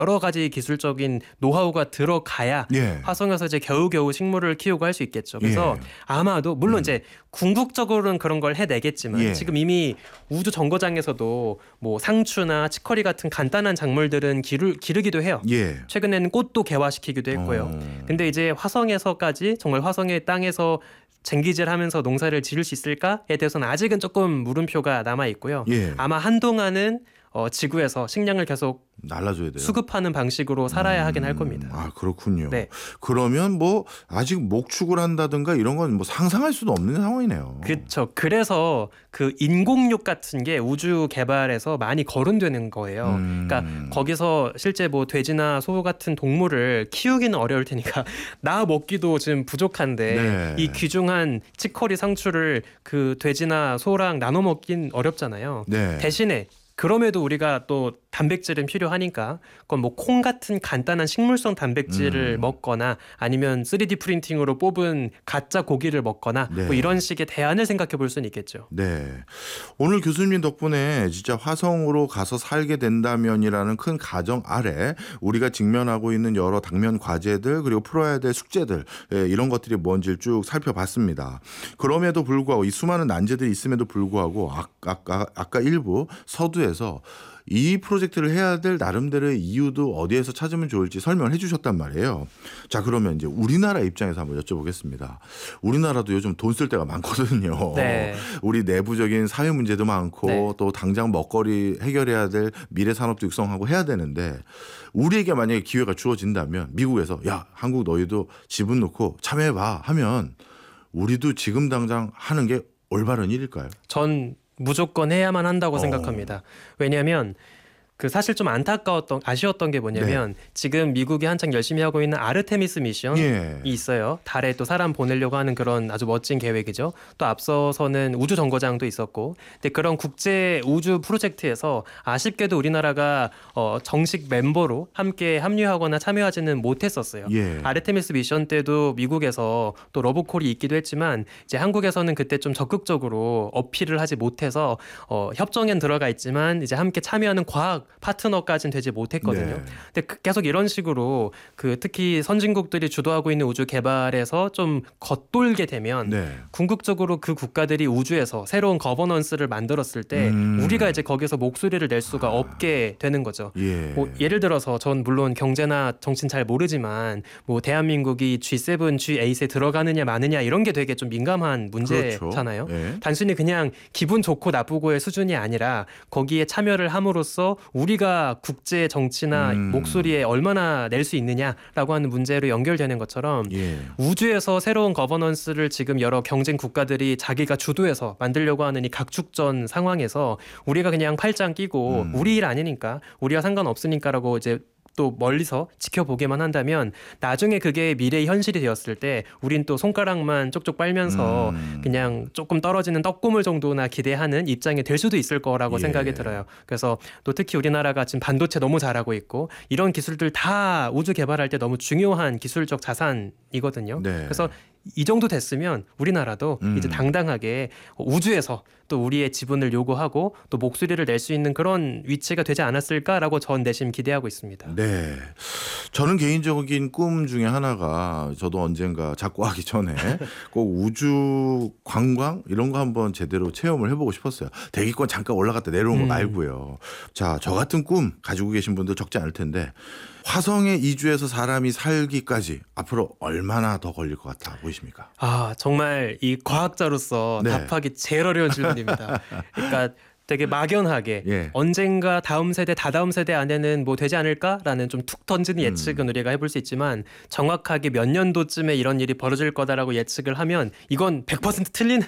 여러 가지 기술적인 노하우가 들어가야 예. 화성에서 이제 겨우겨우 식물을 키우고 할 수 있겠죠. 그래서 예. 아마도 물론 이제 궁극적으로는 그런 걸 해내겠지만 예. 지금 이미 우주 정거장에서도 뭐 상추나 치커리 같은 간단한 작물들은 기르기도 해요. 예. 최근에는 꽃도 개화시키기도 했고요. 근데 이제 화성에서까지 정말 화성의 땅에서 쟁기질하면서 농사를 지을 수 있을까에 대해서는 아직은 조금 물음표가 남아 있고요. 예. 아마 한동안은 지구에서 식량을 계속 날라줘야 돼요. 수급하는 방식으로 살아야 하긴 할 겁니다. 아, 그렇군요. 네. 그러면 뭐 아직 목축을 한다든가 이런 건 뭐 상상할 수도 없는 상황이네요. 그렇죠. 그래서 그 인공육 같은 게 우주 개발에서 많이 거론되는 거예요. 그러니까 거기서 실제 뭐 돼지나 소 같은 동물을 키우기는 어려울 테니까 나 먹기도 지금 부족한데 네. 이 귀중한 치커리 상추를 그 돼지나 소랑 나눠 먹긴 어렵잖아요. 네. 대신에 그럼에도 우리가 또 단백질은 필요하니까 그건 뭐 콩 같은 간단한 식물성 단백질을 먹거나 아니면 3D 프린팅으로 뽑은 가짜 고기를 먹거나 네. 뭐 이런 식의 대안을 생각해 볼 수는 있겠죠. 네. 오늘 교수님 덕분에 진짜 화성으로 가서 살게 된다면이라는 큰 가정 아래 우리가 직면하고 있는 여러 당면 과제들 그리고 풀어야 될 숙제들 이런 것들이 뭔지를 쭉 살펴봤습니다. 그럼에도 불구하고 이 수많은 난제들이 있음에도 불구하고 아까 일부 서두에서 이 프로젝트를 해야 될 나름대로의 이유도 어디에서 찾으면 좋을지 설명을 해주셨단 말이에요. 자, 그러면 이제 우리나라 입장에서 한번 여쭤보겠습니다. 우리나라도 요즘 돈 쓸 데가 많거든요. 네. 우리 내부적인 사회 문제도 많고 네. 또 당장 먹거리 해결해야 될 미래 산업도 육성하고 해야 되는데 우리에게 만약에 기회가 주어진다면 미국에서 야, 한국 너희도 지분 놓고 참여해봐 하면 우리도 지금 당장 하는 게 올바른 일일까요? 전 무조건 해야만 한다고 생각합니다. 왜냐하면 그 사실 좀 아쉬웠던 게 뭐냐면 지금 미국이 한창 열심히 하고 있는 아르테미스 미션이 있어요. 달에 또 사람 보내려고 하는 그런 아주 멋진 계획이죠. 또 앞서서는 우주 정거장도 있었고, 근데 그런 국제 우주 프로젝트에서 아쉽게도 우리나라가 정식 멤버로 함께 합류하거나 참여하지는 못했었어요. 아르테미스 미션 때도 미국에서 또 러브콜이 있기도 했지만 이제 한국에서는 그때 좀 적극적으로 어필을 하지 못해서 협정엔 들어가 있지만 이제 함께 참여하는 과학 파트너까지는 되지 못했거든요. 근데 계속 이런 식으로 그 특히 선진국들이 주도하고 있는 우주 개발에서 좀 겉돌게 되면 궁극적으로 그 국가들이 우주에서 새로운 거버넌스를 만들었을 때 우리가 이제 거기서 목소리를 낼 수가 없게 되는 거죠. 뭐 예를 들어서 전 물론 경제나 정치는 잘 모르지만 뭐 대한민국이 G7, G8에 들어가느냐 마느냐 이런 게 되게 좀 민감한 문제잖아요. 단순히 그냥 기분 좋고 나쁘고의 수준이 아니라 거기에 참여를 함으로써 우리가 국제 정치나 목소리에 얼마나 낼 수 있느냐라고 하는 문제로 연결되는 것처럼 우주에서 새로운 거버넌스를 지금 여러 경쟁 국가들이 자기가 주도해서 만들려고 하는 이 각축전 상황에서 우리가 그냥 팔짱 끼고 우리 일 아니니까 우리와 상관없으니까라고 이제 또 멀리서 지켜보기만 한다면 나중에 그게 미래의 현실이 되었을 때 우린 또 손가락만 쪽쪽 빨면서 그냥 조금 떨어지는 떡고물 정도나 기대하는 입장이 될 수도 있을 거라고 생각이 들어요. 그래서 또 특히 우리나라가 지금 반도체 너무 잘하고 있고 이런 기술들 다 우주 개발할 때 너무 중요한 기술적 자산이거든요. 그래서 이 정도 됐으면 우리나라도 이제 당당하게 우주에서 또 우리의 지분을 요구하고 또 목소리를 낼 수 있는 그런 위치가 되지 않았을까라고 전 내심 기대하고 있습니다. 네, 저는 개인적인 꿈 중에 하나가 저도 언젠가 작고하기 전에 꼭 우주 관광 이런 거 한번 제대로 체험을 해보고 싶었어요. 대기권 잠깐 올라갔다 내려온 거 말고요. 자, 저 같은 꿈 가지고 계신 분들 적지 않을 텐데 화성에 이주해서 사람이 살기까지 앞으로 얼마나 더 걸릴 것 같아 보이십니까? 아, 정말 이 과학자로서 답하기 제일 어려운 질문입니다. 그러니까 되게 막연하게 언젠가 다음 세대, 다다음 세대 안에는 뭐 되지 않을까라는 좀 툭 던지는 예측은 우리가 해볼 수 있지만 정확하게 몇 년도쯤에 이런 일이 벌어질 거다라고 예측을 하면 이건 100% 틀리는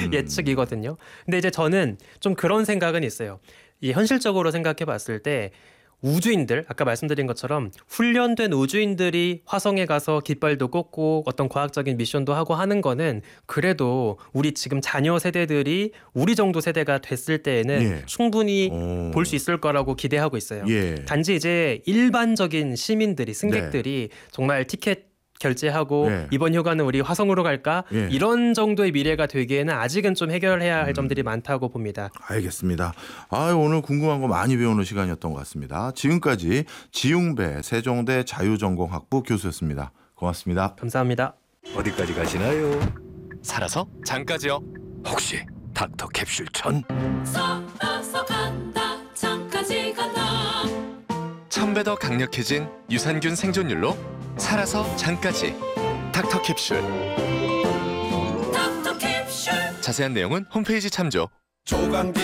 예측이거든요. 근데 이제 저는 좀 그런 생각은 있어요. 이 현실적으로 생각해 봤을 때 우주인들, 아까 말씀드린 것처럼 훈련된 우주인들이 화성에 가서 깃발도 꽂고 어떤 과학적인 미션도 하고 하는 거는 그래도 우리 지금 자녀 세대들이 우리 정도 세대가 됐을 때에는 충분히 볼 수 있을 거라고 기대하고 있어요. 단지 이제 일반적인 시민들이, 승객들이 정말 티켓 결제하고 예. 이번 휴가는 우리 화성으로 갈까? 예. 이런 정도의 미래가 되기에는 아직은 좀 해결해야 할 점들이 많다고 봅니다. 알겠습니다. 오늘 궁금한 거 많이 배우는 시간이었던 것 같습니다. 지금까지 지웅배 세종대 자유전공학부 교수였습니다. 고맙습니다. 감사합니다. 어디까지 가시나요? 살아서 장까지요. 혹시 닥터 캡슐 전? 살아서 간다 장까지 간다 1000배 더 강력해진 유산균 생존율로 살아서 장까지. 닥터 캡슐. 닥터 캡슐 자세한 내용은 홈페이지 참조. 조강기